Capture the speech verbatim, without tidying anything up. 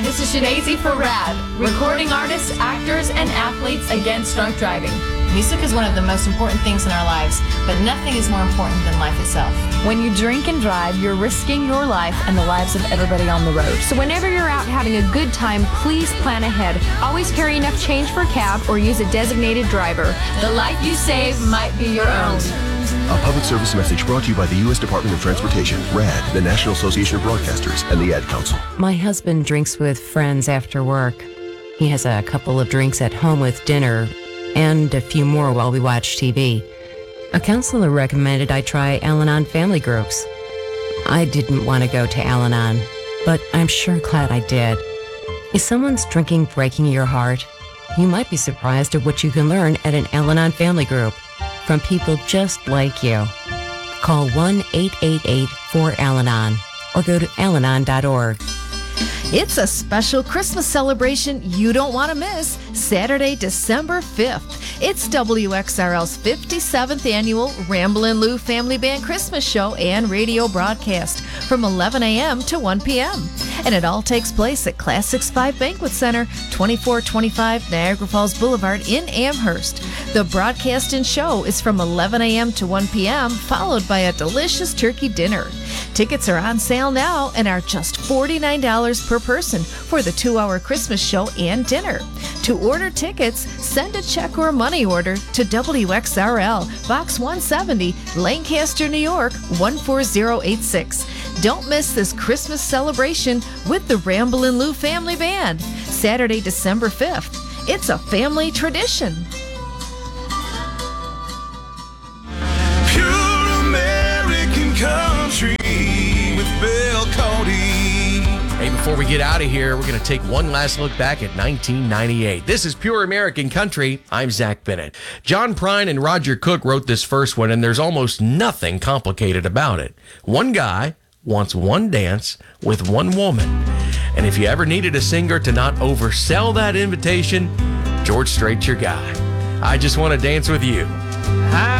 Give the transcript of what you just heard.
this is Shanazy for RAD, recording artists, actors, and athletes against drunk driving. Music is one of the most important things in our lives, but nothing is more important than life itself. When you drink and drive, you're risking your life and the lives of everybody on the road. So whenever you're out having a good time, please plan ahead. Always carry enough change for a cab or use a designated driver. The life you save might be your own. A public service message brought to you by the U S Department of Transportation, RAD, the National Association of Broadcasters, and the Ad Council. My husband drinks with friends after work. He has a couple of drinks at home with dinner and a few more while we watch T V. A counselor recommended I try Al-Anon family groups. I didn't want to go to Al-Anon, but I'm sure glad I did. Is someone's drinking breaking your heart? You might be surprised at what you can learn at an Al-Anon family group from people just like you. Call one eight eight eight four Al Anon or go to al anon dot org. It's a special Christmas celebration you don't want to miss. Saturday, December fifth. It's W X R L's fifty-seventh annual Ramblin' Lou Family Band Christmas Show and radio broadcast from eleven a.m. to one p.m. And it all takes place at Classics five Banquet Center, twenty-four twenty-five Niagara Falls Boulevard in Amherst. The broadcast and show is from eleven a.m. to one p.m., followed by a delicious turkey dinner. Tickets are on sale now and are just forty-nine dollars per person for the two-hour Christmas show and dinner. To order tickets, send a check or money order to W X R L, Box one seventy, Lancaster, New York, one four zero eight six. Don't miss this Christmas celebration with the Ramblin' Lou Family Band. Saturday, December fifth. It's a family tradition. Pure American country with Bill Cody. Hey, before we get out of here, we're going to take one last look back at nineteen ninety-eight. This is Pure American Country. I'm Zach Bennett. John Prine and Roger Cook wrote this first one, and there's almost nothing complicated about it. One guy wants one dance with one woman. And if you ever needed a singer to not oversell that invitation, George Strait's your guy. I just want to dance with you.